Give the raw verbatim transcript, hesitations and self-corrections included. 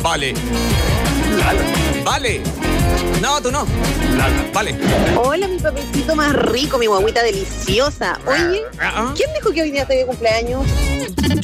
Vale. Vale. No, tú no. Vale. Hola, mi papecito más rico, mi guaguita deliciosa. Oye, ¿quién dijo que hoy día te de cumpleaños?